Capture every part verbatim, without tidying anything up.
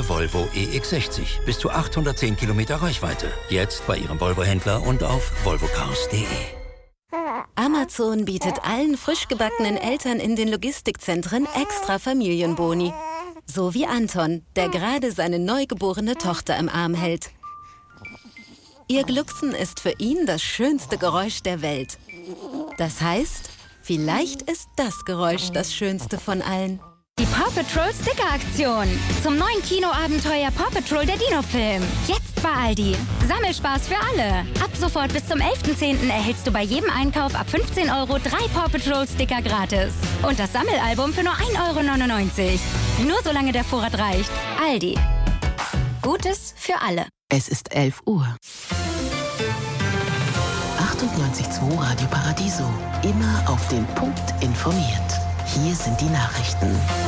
neue Volvo E X sechzig. Bis zu achthundertzehn Kilometer Reichweite. Jetzt bei Ihrem Volvo-Händler und auf volvocars punkt de. Amazon bietet allen frisch gebackenen Eltern in den Logistikzentren extra Familienboni. So wie Anton, der gerade seine neugeborene Tochter im Arm hält. Ihr Glucksen ist für ihn das schönste Geräusch der Welt. Das heißt, vielleicht ist das Geräusch das schönste von allen. Die Paw Patrol Sticker-Aktion. Zum neuen Kinoabenteuer Paw Patrol der Dino-Film. Jetzt bei Aldi. Sammelspaß für alle. Ab sofort bis zum elften zehnten erhältst du bei jedem Einkauf ab fünfzehn Euro drei Paw Patrol Sticker gratis. Und das Sammelalbum für nur ein Euro neunundneunzig. Nur solange der Vorrat reicht. Aldi. Gutes für alle. Es ist elf Uhr. achtundneunzig Komma zwei Radio Paradiso. Immer auf den Punkt informiert. Hier sind die Nachrichten.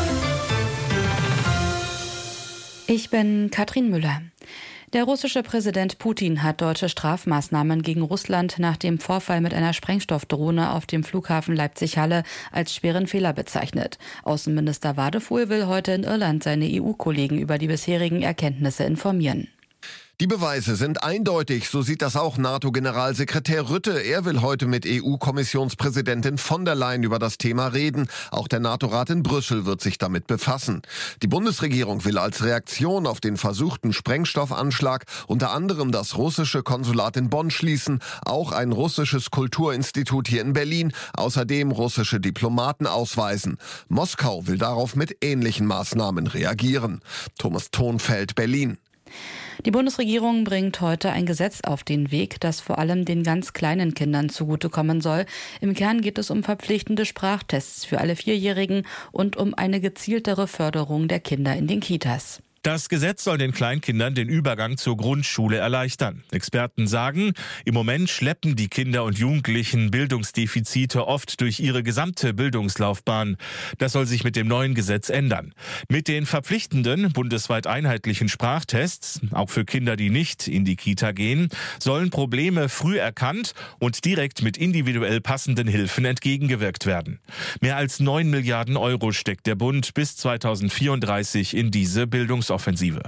Ich bin Katrin Müller. Der russische Präsident Putin hat deutsche Strafmaßnahmen gegen Russland nach dem Vorfall mit einer Sprengstoffdrohne auf dem Flughafen Leipzig-Halle als schweren Fehler bezeichnet. Außenminister Wadefuhl will heute in Irland seine E U-Kollegen über die bisherigen Erkenntnisse informieren. Die Beweise sind eindeutig, so sieht das auch NATO-Generalsekretär Rutte. Er will heute mit E U-Kommissionspräsidentin von der Leyen über das Thema reden. Auch der NATO-Rat in Brüssel wird sich damit befassen. Die Bundesregierung will als Reaktion auf den versuchten Sprengstoffanschlag unter anderem das russische Konsulat in Bonn schließen, auch ein russisches Kulturinstitut hier in Berlin, außerdem russische Diplomaten ausweisen. Moskau will darauf mit ähnlichen Maßnahmen reagieren. Thomas Thonfeld, Berlin. Die Bundesregierung bringt heute ein Gesetz auf den Weg, das vor allem den ganz kleinen Kindern zugutekommen soll. Im Kern geht es um verpflichtende Sprachtests für alle Vierjährigen und um eine gezieltere Förderung der Kinder in den Kitas. Das Gesetz soll den Kleinkindern den Übergang zur Grundschule erleichtern. Experten sagen, im Moment schleppen die Kinder und Jugendlichen Bildungsdefizite oft durch ihre gesamte Bildungslaufbahn. Das soll sich mit dem neuen Gesetz ändern. Mit den verpflichtenden, bundesweit einheitlichen Sprachtests, auch für Kinder, die nicht in die Kita gehen, sollen Probleme früh erkannt und direkt mit individuell passenden Hilfen entgegengewirkt werden. Mehr als neun Milliarden Euro steckt der Bund bis zweitausendvierunddreißig in diese Bildungsoffensive.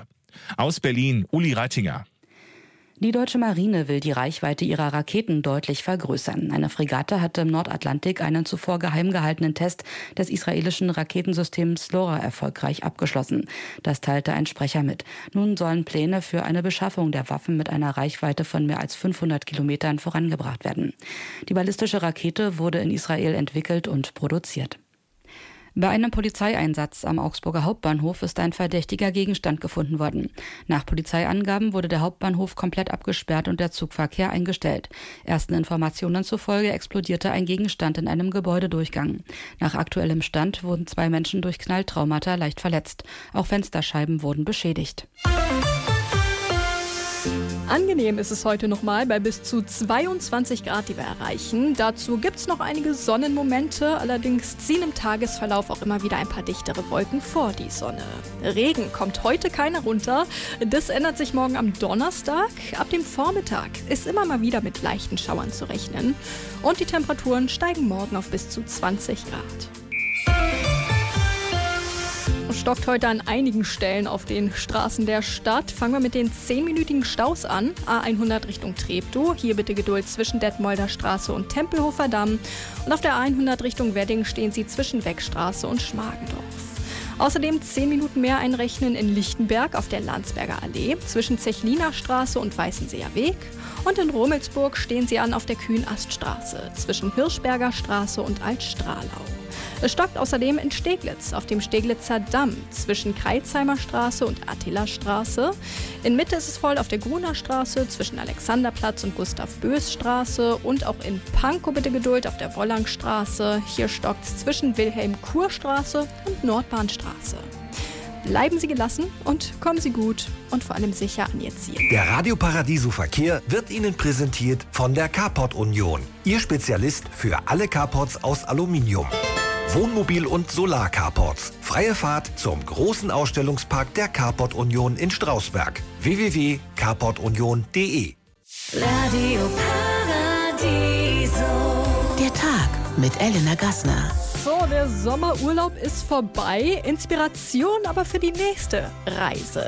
Aus Berlin, Uli Reitinger. Die deutsche Marine will die Reichweite ihrer Raketen deutlich vergrößern. Eine Fregatte hatte im Nordatlantik einen zuvor geheim gehaltenen Test des israelischen Raketensystems LoRa erfolgreich abgeschlossen. Das teilte ein Sprecher mit. Nun sollen Pläne für eine Beschaffung der Waffen mit einer Reichweite von mehr als fünfhundert Kilometern vorangebracht werden. Die ballistische Rakete wurde in Israel entwickelt und produziert. Bei einem Polizeieinsatz am Augsburger Hauptbahnhof ist ein verdächtiger Gegenstand gefunden worden. Nach Polizeiangaben wurde der Hauptbahnhof komplett abgesperrt und der Zugverkehr eingestellt. Ersten Informationen zufolge explodierte ein Gegenstand in einem Gebäudedurchgang. Nach aktuellem Stand wurden zwei Menschen durch Knalltraumata leicht verletzt. Auch Fensterscheiben wurden beschädigt. Angenehm ist es heute nochmal bei bis zu zweiundzwanzig Grad, die wir erreichen. Dazu gibt es noch einige Sonnenmomente, allerdings ziehen im Tagesverlauf auch immer wieder ein paar dichtere Wolken vor die Sonne. Regen kommt heute keiner runter, das ändert sich morgen am Donnerstag. Ab dem Vormittag ist immer mal wieder mit leichten Schauern zu rechnen und die Temperaturen steigen morgen auf bis zu zwanzig Grad. Stockt heute an einigen Stellen auf den Straßen der Stadt. Fangen wir mit den zehnminütigen Staus an. A hundert Richtung Treptow. Hier bitte Geduld zwischen Detmolder Straße und Tempelhofer Damm. Und auf der A hundert Richtung Wedding stehen Sie zwischen Weckstraße und Schmargendorf. Außerdem zehn Minuten mehr einrechnen in Lichtenberg auf der Landsberger Allee zwischen Zechliner Straße und Weißenseer Weg. Und in Rummelsburg stehen Sie an auf der Kühnaststraße zwischen Hirschberger Straße und Altstralau. Es stockt außerdem in Steglitz auf dem Steglitzer Damm zwischen Kreuzheimer Straße und Attila-Straße. In Mitte ist es voll auf der Gruner Straße zwischen Alexanderplatz und Gustav-Bös-Straße und auch in Pankow bitte Geduld auf der Wollangstraße. Hier stockt es zwischen Wilhelm-Kur-Straße und Nordbahnstraße. Bleiben Sie gelassen und kommen Sie gut und vor allem sicher an Ihr Ziel. Der Radio Paradiso Verkehr wird Ihnen präsentiert von der Carport Union. Ihr Spezialist für alle Carports aus Aluminium. Wohnmobil- und Solar-Carports. Freie Fahrt zum großen Ausstellungspark der Carport Union in Strausberg. w w w punkt carport union punkt de Radio Paradiso. Der Tag mit Elena Gassner. So, der Sommerurlaub ist vorbei. Inspiration aber für die nächste Reise.